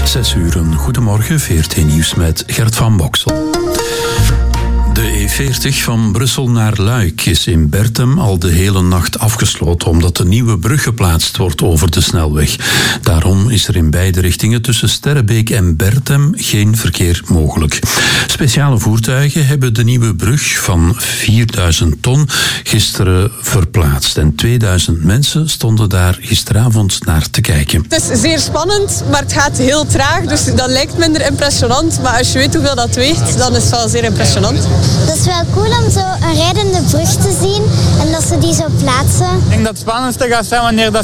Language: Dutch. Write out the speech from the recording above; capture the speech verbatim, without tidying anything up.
Zes uur, een goedemorgen, V R T Nieuws met Gert van Boksel. De E veertig van Brussel naar Luik is in Bertem al de hele nacht afgesloten omdat de nieuwe brug geplaatst wordt over de snelweg. Daarom is er in beide richtingen tussen Sterrebeek en Bertem geen verkeer mogelijk. Speciale voertuigen hebben de nieuwe brug van vierduizend ton gisteren verplaatst en tweeduizend mensen stonden daar gisteravond naar te kijken. Het is zeer spannend, maar het gaat heel traag, dus dat lijkt minder impressionant. Maar als je weet hoeveel dat weegt, dan is het wel zeer impressionant. Dat is wel cool om zo een rijdende brug te zien en dat ze die zo plaatsen. Ik denk dat het spannendste gaat zijn wanneer dat